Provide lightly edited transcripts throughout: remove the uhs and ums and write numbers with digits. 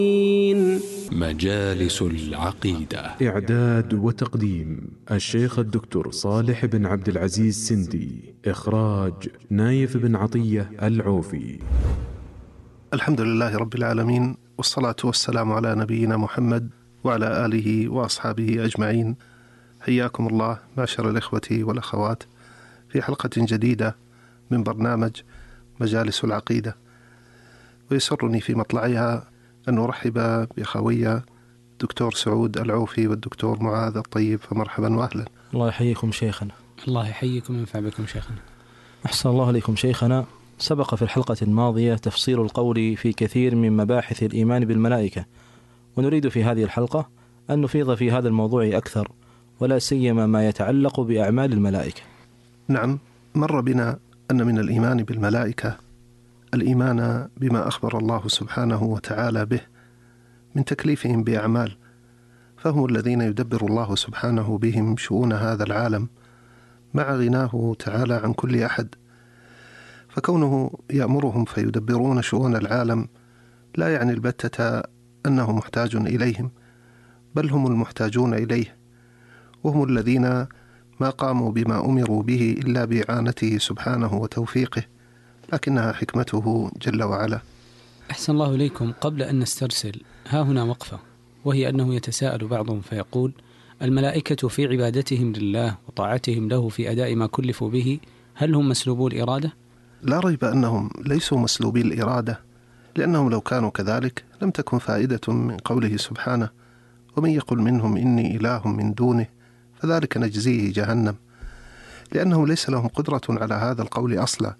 مجالس العقيدة. إعداد وتقديم الشيخ الدكتور صالح بن عبد العزيز سندي. إخراج نايف بن عطية العوفي. الحمد لله رب العالمين، والصلاة والسلام على نبينا محمد وعلى آله وأصحابه أجمعين. حياكم الله معشر الإخوة والأخوات في حلقة جديدة من برنامج مجالس العقيدة، ويسرني في مطلعها أن أرحب بأخوية الدكتور سعود العوفي والدكتور معاذ الطيب، فمرحبا وأهلا. الله يحييكم شيخنا. الله يحييكم وينفع بكم شيخنا. أحسن الله عليكم شيخنا. سبق في الحلقة الماضية تفصيل القول في كثير من مباحث الإيمان بالملائكة، ونريد في هذه الحلقة أن نفيض في هذا الموضوع أكثر، ولا سيما ما يتعلق بأعمال الملائكة. نعم، مر بنا أن من الإيمان بالملائكة الإيمان بما أخبر الله سبحانه وتعالى به من تكليفهم بأعمال، فهم الذين يدبر الله سبحانه بهم شؤون هذا العالم مع غناه تعالى عن كل أحد، فكونه يأمرهم فيدبرون شؤون العالم لا يعني البتة أنه محتاج إليهم، بل هم المحتاجون إليه، وهم الذين ما قاموا بما أمروا به إلا بإعانته سبحانه وتوفيقه، لكنها حكمته جل وعلا. أحسن الله إليكم. قبل أن نسترسل ها هنا وقفة، وهي أنه يتساءل بعضهم فيقول: الملائكة في عبادتهم لله وطاعتهم له في أداء ما كلفوا به، هل هم مسلوبو الإرادة؟ لا ريب أنهم ليسوا مسلوبي الإرادة، لأنهم لو كانوا كذلك لم تكن فائدة من قوله سبحانه: ومن يقل منهم إني إله من دونه فذلك نجزيه جهنم، لأنهم ليس لهم قدرة على هذا القول أصلا،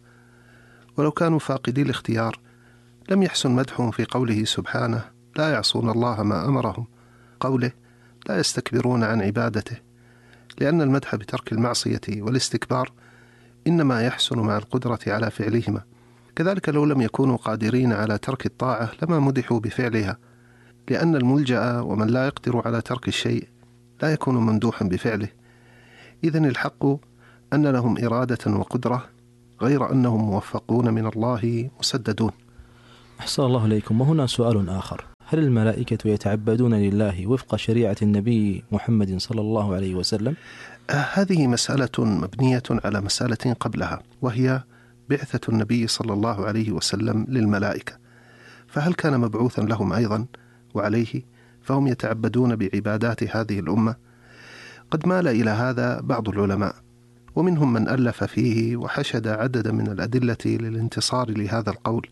ولو كانوا فاقدي الاختيار لم يحسن مدحهم في قوله سبحانه: لا يعصون الله ما أمرهم، قوله: لا يستكبرون عن عبادته، لأن المدح بترك المعصية والاستكبار إنما يحسن مع القدرة على فعلهما. كذلك لو لم يكونوا قادرين على ترك الطاعة لما مدحوا بفعلها، لأن الملجأ ومن لا يقدر على ترك الشيء لا يكون ممدوحا بفعله. إذن الحق أن لهم إرادة وقدرة، غير أنهم موفقون من الله مسددون. أحسن الله إليكم. وهنا سؤال آخر: هل الملائكة يتعبدون لله وفق شريعة النبي محمد صلى الله عليه وسلم؟ هذه مسألة مبنية على مسألة قبلها، وهي بعثة النبي صلى الله عليه وسلم للملائكة، فهل كان مبعوثا لهم أيضا وعليه فهم يتعبدون بعبادات هذه الأمة؟ قد مال إلى هذا بعض العلماء، ومنهم من ألف فيه وحشد عددا من الأدلة للانتصار لهذا القول،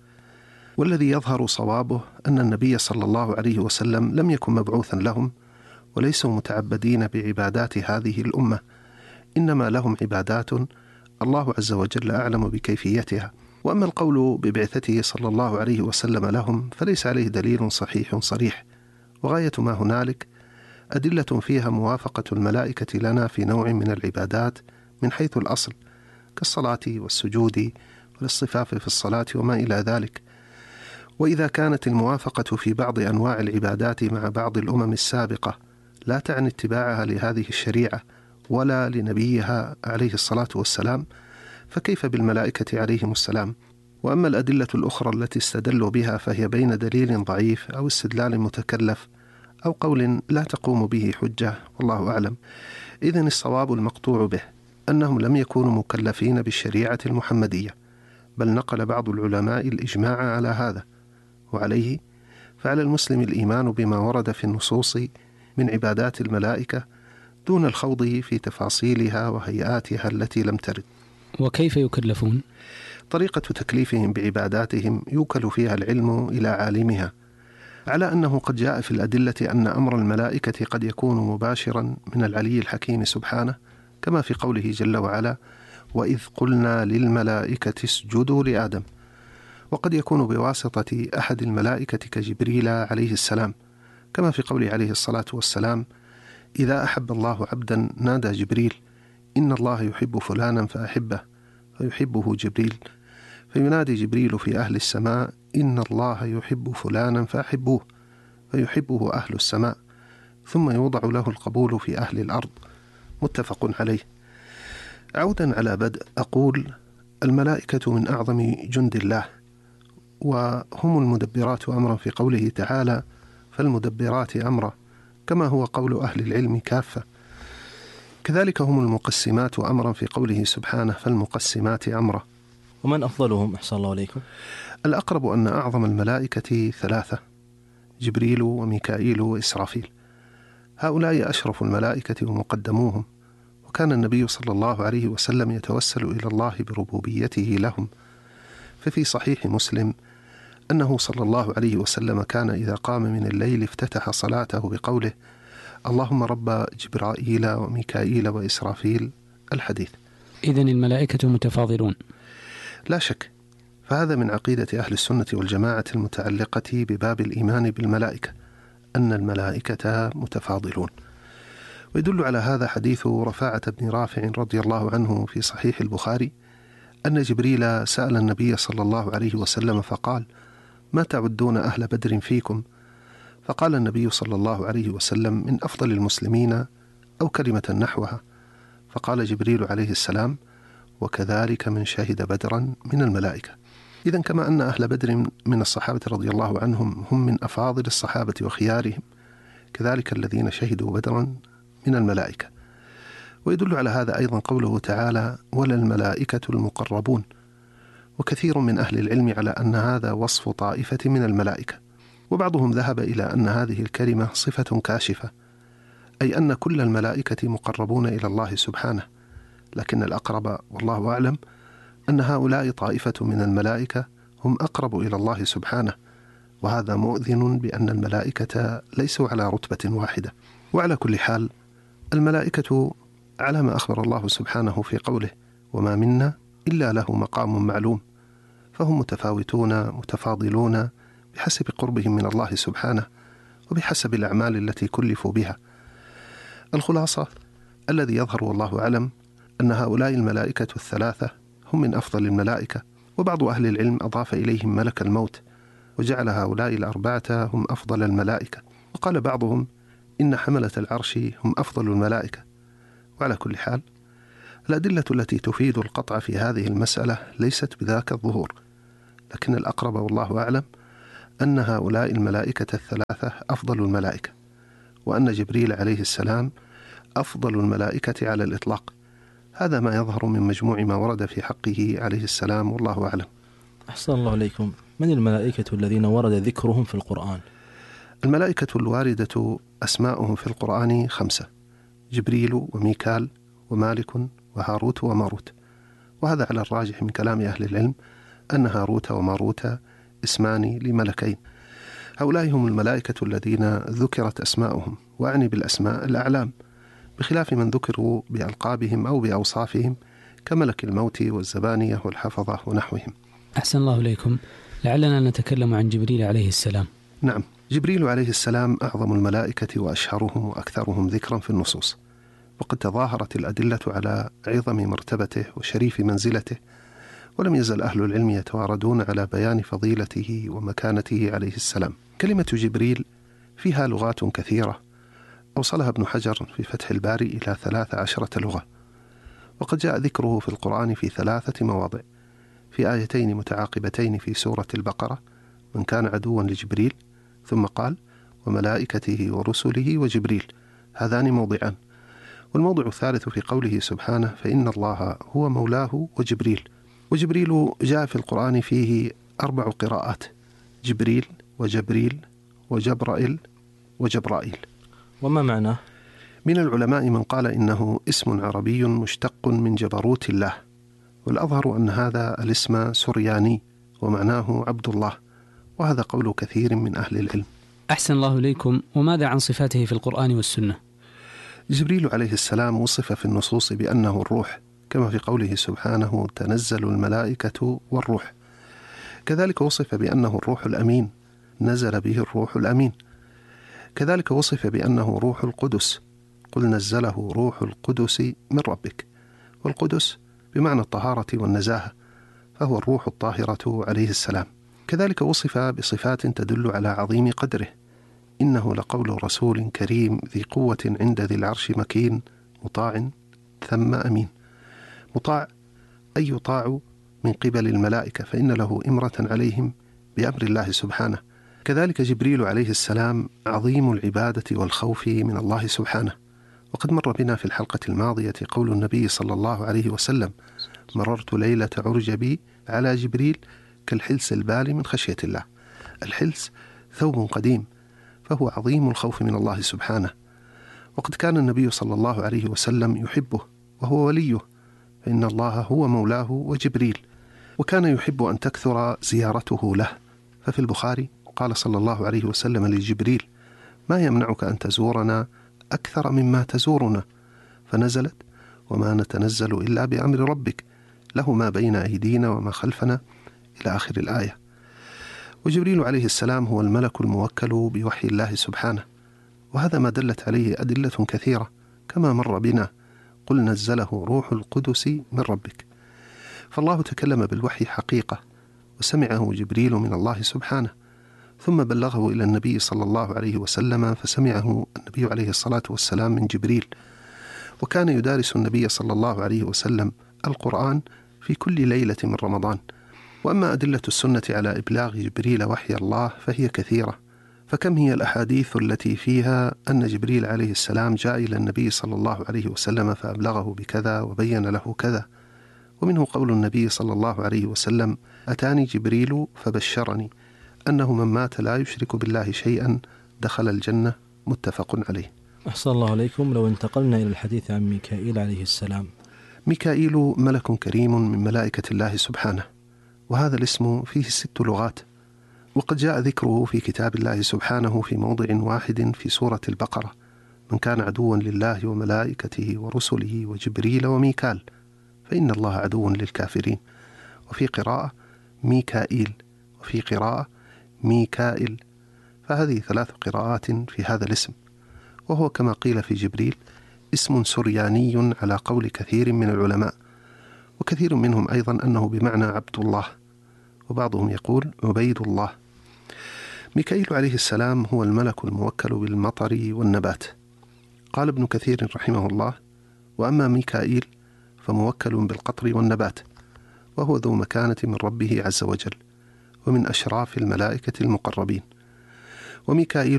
والذي يظهر صوابه أن النبي صلى الله عليه وسلم لم يكن مبعوثا لهم، وليسوا متعبدين بعبادات هذه الأمة، إنما لهم عبادات الله عز وجل أعلم بكيفيتها. وأما القول ببعثته صلى الله عليه وسلم لهم فليس عليه دليل صحيح صريح، وغاية ما هنالك أدلة فيها موافقة الملائكة لنا في نوع من العبادات من حيث الأصل، كالصلاة والسجود والاصطفاف في الصلاة وما إلى ذلك. وإذا كانت الموافقة في بعض أنواع العبادات مع بعض الأمم السابقة لا تعني اتباعها لهذه الشريعة ولا لنبيها عليه الصلاة والسلام، فكيف بالملائكة عليهم السلام؟ وأما الأدلة الأخرى التي استدلوا بها فهي بين دليل ضعيف أو استدلال متكلف أو قول لا تقوم به حجة، والله أعلم. إذن الصواب المقطوع به أنهم لم يكونوا مكلفين بالشريعة المحمدية، بل نقل بعض العلماء الإجماع على هذا، وعليه فعلى المسلم الإيمان بما ورد في النصوص من عبادات الملائكة دون الخوض في تفاصيلها وهيئاتها التي لم ترد. وكيف يكلفون؟ طريقة تكليفهم بعباداتهم يوكل فيها العلم إلى عالمها، على أنه قد جاء في الأدلة أن أمر الملائكة قد يكون مباشرا من العلي الحكيم سبحانه، كما في قوله جل وعلا: وإذ قلنا للملائكة اسجدوا لآدم، وقد يكون بواسطة أحد الملائكة كجبريل عليه السلام، كما في قوله عليه الصلاة والسلام: إذا أحب الله عبدا نادى جبريل إن الله يحب فلانا فأحبه، فيحبه جبريل، فينادي جبريل في أهل السماء إن الله يحب فلانا فأحبوه، فيحبه أهل السماء، ثم يوضع له القبول في أهل الأرض. متفق عليه. عودا على بدء، أقول: الملائكة من أعظم جند الله، وهم المدبرات أمرا في قوله تعالى: فالمدبرات أمرا، كما هو قول أهل العلم كافة. كذلك هم المقسمات أمرا في قوله سبحانه فالمقسمات أمرا. ومن أفضلهم أحسن الله عليكم؟ الأقرب أن أعظم الملائكة ثلاثة: جبريل وميكائيل وإسرافيل. هؤلاء أشرف الملائكة ومقدموهم، وكان النبي صلى الله عليه وسلم يتوسل إلى الله بربوبيته لهم. ففي صحيح مسلم أنه صلى الله عليه وسلم كان إذا قام من الليل افتتح صلاته بقوله اللهم رب جبرائيل وميكائيل وإسرافيل، الحديث. إذن الملائكة متفاضلون؟ لا شك، فهذا من عقيدة أهل السنة والجماعة المتعلقة بباب الإيمان بالملائكة، أن الملائكة متفاضلون. ويدل على هذا حديث رفاعة بن رافع رضي الله عنه في صحيح البخاري أن جبريل سأل النبي صلى الله عليه وسلم فقال ما تعدون أهل بدر فيكم؟ فقال النبي صلى الله عليه وسلم من أفضل المسلمين أو كلمة نحوها. فقال جبريل عليه السلام وكذلك من شهد بدرا من الملائكة. إذن كما أن أهل بدر من الصحابة رضي الله عنهم هم من أفاضل الصحابة وخيارهم، كذلك الذين شهدوا بدرا من الملائكة. ويدل على هذا أيضا قوله تعالى ولا الملائكة المقربون. وكثير من أهل العلم على أن هذا وصف طائفة من الملائكة، وبعضهم ذهب إلى أن هذه الكلمة صفة كاشفة، أي أن كل الملائكة مقربون إلى الله سبحانه، لكن الأقرب والله أعلم أن هؤلاء طائفة من الملائكة هم أقرب إلى الله سبحانه، وهذا مؤذن بأن الملائكة ليسوا على رتبة واحدة. وعلى كل حال الملائكة على ما أخبر الله سبحانه في قوله وما منا إلا له مقام معلوم، فهم متفاوتون متفاضلون بحسب قربهم من الله سبحانه وبحسب الأعمال التي كلفوا بها. الخلاصة الذي يظهر والله أعلم أن هؤلاء الملائكة الثلاثة هم من أفضل الملائكة، وبعض أهل العلم أضاف إليهم ملك الموت وجعل هؤلاء الأربعة هم أفضل الملائكة، وقال بعضهم إن حملة العرش هم أفضل الملائكة. وعلى كل حال الأدلة التي تفيد القطع في هذه المسألة ليست بذاك الظهور، لكن الأقرب والله أعلم أن هؤلاء الملائكة الثلاثة أفضل الملائكة، وأن جبريل عليه السلام أفضل الملائكة على الإطلاق. هذا ما يظهر من مجموع ما ورد في حقه عليه السلام، والله أعلم. أحسن الله عليكم. من الملائكة الذين ورد ذكرهم في القرآن؟ الملائكة الواردة أسماؤهم في القرآن 5: جبريل وميكال ومالك وهاروت وماروت. وهذا على الراجح من كلام أهل العلم أن هاروت وماروت اسمان لملكين. هؤلاء هم الملائكة الذين ذكرت أسماؤهم، وأعني بالأسماء الأعلام، بخلاف من ذكروا بألقابهم أو بأوصافهم كملك الموت والزبانية والحفظة ونحوهم. أحسن الله إليكم. لعلنا نتكلم عن جبريل عليه السلام. نعم، جبريل عليه السلام أعظم الملائكة وأشهرهم وأكثرهم ذكرا في النصوص، وقد تظاهرت الأدلة على عظم مرتبته وشريف منزلته، ولم يزل أهل العلم يتواردون على بيان فضيلته ومكانته عليه السلام. كلمة جبريل فيها لغات كثيرة أوصلها ابن حجر في فتح الباري إلى 13 لغة، وقد جاء ذكره في القرآن في 3 مواضع: في آيتين متعاقبتين في سورة البقرة من كان عدوا لجبريل، ثم قال وملائكته ورسله وجبريل، هذان موضعان. والموضع الثالث في قوله سبحانه فإن الله هو مولاه وجبريل. وجبريل جاء في القرآن فيه 4 قراءات: جبريل وجبريل وجبرائيل وجبرائيل. وما معناه؟ من العلماء من قال إنه اسم عربي مشتق من جبروت الله، والأظهر أن هذا الاسم سرياني ومعناه عبد الله، وهذا قول كثير من أهل العلم. أحسن الله إليكم. وماذا عن صفاته في القرآن والسنة؟ جبريل عليه السلام وصف في النصوص بأنه الروح، كما في قوله سبحانه تنزل الملائكة والروح. كذلك وصف بأنه الروح الأمين، نزل به الروح الأمين. كذلك وصف بأنه روح القدس، قل نزله روح القدس من ربك. والقدس بمعنى الطهارة والنزاهة، فهو الروح الطاهرة عليه السلام. كذلك وصف بصفات تدل على عظيم قدره: إنه لقول رسول كريم ذي قوة عند ذي العرش مكين مطاع ثم أمين. مطاع أي يطاع من قبل الملائكة، فإن له إمرة عليهم بأمر الله سبحانه، كذلك جبريل عليه السلام عظيم العبادة والخوف من الله سبحانه. وقد مر بنا في الحلقة الماضية قول النبي صلى الله عليه وسلم: مررت ليلة عرج بي على جبريل كالحلس البالي من خشية الله. الحلس ثوب قديم، فهو عظيم الخوف من الله سبحانه. وقد كان النبي صلى الله عليه وسلم يحبه وهو وليه، فإن الله هو مولاه وجبريل، وكان يحب أن تكثر زيارته له. ففي البخاري قال صلى الله عليه وسلم لجبريل: ما يمنعك أن تزورنا أكثر مما تزورنا؟ فنزلت: وما نتنزل إلا بأمر ربك له ما بين أيدينا وما خلفنا، إلى آخر الآية. وجبريل عليه السلام هو الملك الموكل بوحي الله سبحانه، وهذا ما دلت عليه أدلة كثيرة كما مر بنا: قل نزله روح القدس من ربك. فالله تكلم بالوحي حقيقة، وسمعه جبريل من الله سبحانه، ثم بلغه إلى النبي صلى الله عليه وسلم، فسمعه النبي عليه الصلاة والسلام من جبريل. وكان يدارس النبي صلى الله عليه وسلم القرآن في كل ليلة من رمضان. وأما أدلة السنة على إبلاغ جبريل وحي الله فهي كثيرة، فكم هي الأحاديث التي فيها أن جبريل عليه السلام جاء إلى النبي صلى الله عليه وسلم فأبلغه بكذا وبين له كذا. ومنه قول النبي صلى الله عليه وسلم: أتاني جبريل فبشرني أنه من مات لا يشرك بالله شيئا دخل الجنة، متفق عليه. أحسن الله عليكم. لو انتقلنا إلى الحديث عن ميكائيل عليه السلام. ميكائيل ملك كريم من ملائكة الله سبحانه، وهذا الاسم فيه 6 لغات، وقد جاء ذكره في كتاب الله سبحانه في موضع واحد في سورة البقرة: من كان عدوا لله وملائكته ورسله وجبريل وميكال فإن الله عدو للكافرين. وفي قراءة ميكائيل، وفي قراءة ميكائيل، فهذه 3 قراءات في هذا الاسم. وهو كما قيل في جبريل اسم سرياني على قول كثير من العلماء، وكثير منهم أيضا أنه بمعنى عبد الله، وبعضهم يقول عبيد الله. ميكائيل عليه السلام هو الملك الموكل بالمطر والنبات. قال ابن كثير رحمه الله: وأما ميكائيل فموكل بالقطر والنبات، وهو ذو مكانة من ربه عز وجل، ومن أشراف الملائكة المقربين. وميكائيل